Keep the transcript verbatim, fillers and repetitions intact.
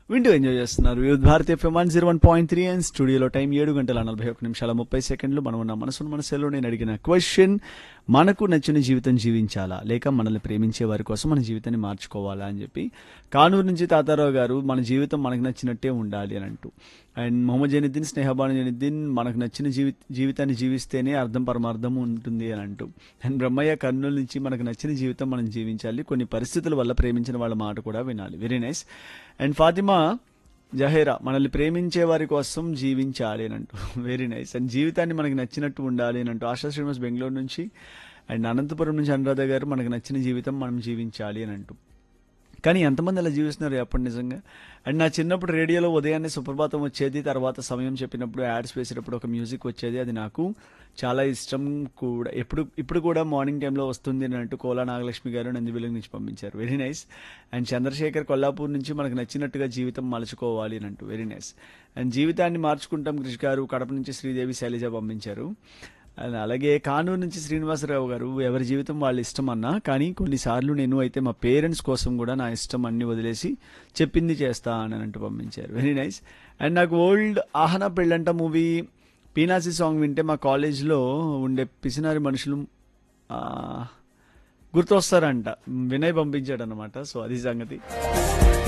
వింటూ ఎంజాయ్ చేస్తున్నారు youth Bharati FM one zero one point three and స్టూడియోలో టైం ఏడు గంటల నలభై ఒక్క నిమిషాల ముప్పై సెకండ్లు. మనం ఉన్న మనసును మనసులో నేను అడిగిన క్వశ్చన్, మనకు నచ్చిన జీవితం జీవించాలా లేక మనల్ని ప్రేమించే వారి కోసం మన జీవితాన్ని మార్చుకోవాలా అని చెప్పి కానూరు నుంచి తాతారావు గారు మన జీవితం మనకు నచ్చినట్టే ఉండాలి అని అంటూ, అండ్ మొహమ్మద్ జైనుద్దీన్ స్నేహబాను జైనుద్దీన్ మనకు నచ్చిన జీవి జీవితాన్ని జీవిస్తేనే అర్థం పరమార్థం ఉంటుంది అని అంటూ, అండ్ బ్రహ్మయ్య కర్నూలు నుంచి మనకు నచ్చిన జీవితం మనం జీవించాలి, కొన్ని పరిస్థితుల వల్ల ప్రేమించిన వాళ్ళ మాట కూడా వినాలి. Very nice. అండ్ ఫాతిమా జహేరా మనల్ని ప్రేమించే వారి కోసం జీవించాలి అని అంటూ, వెరీ నైస్. అండ్ జీవితాన్ని మనకి నచ్చినట్టు ఉండాలి అని అంటూ ఆశా శ్రీనివాస్ బెంగళూరు నుంచి, అండ్ అనంతపురం నుంచి అనురాధ గారు మనకు నచ్చిన జీవితం మనం జీవించాలి అని అంటూ. కానీ ఎంతమంది అలా జీవిస్తున్నారు ఎప్పుడు నిజంగా? అండ్ నా చిన్నప్పుడు రేడియోలో ఉదయాన్నే సుప్రభాతం వచ్చేది, తర్వాత సమయం చెప్పినప్పుడు యాడ్స్ వేసేటప్పుడు ఒక మ్యూజిక్ వచ్చేది, అది నాకు చాలా ఇష్టం కూడా. ఎప్పుడు ఇప్పుడు కూడా మార్నింగ్ టైంలో వస్తుంది అని అంటూ కోలా నాగలక్ష్మి గారు నందివెలుగు నుంచి పంపించారు. Very nice. And Chandrasekhar Kollapur నుంచి మనకు నచ్చినట్టుగా జీవితం మలుచుకోవాలి అని అంటూ, వెరీ నైస్. అండ్ జీవితాన్ని మార్చుకుంటాం క్రిష్ గారు కడప నుంచి శ్రీదేవి శైలజ పంపించారు. అండ్ అలాగే కానూరు నుంచి శ్రీనివాసరావు గారు ఎవరి జీవితం వాళ్ళ ఇష్టం అన్నా, కానీ కొన్నిసార్లు నేను అయితే మా పేరెంట్స్ కోసం కూడా నా ఇష్టం అన్ని వదిలేసి చెప్పింది చేస్తా అని అంటూ పంపించారు. Very nice. అండ్ నాకు ఓల్డ్ ఆహనా పెళ్ళంట మూవీ పీనాసి సాంగ్ వింటే మా కాలేజ్లో ఉండే పిసినారి మనుషులు గుర్తొస్తారంట. వినయ్ పంపించాడు అనమాట. సో అది సంగతి.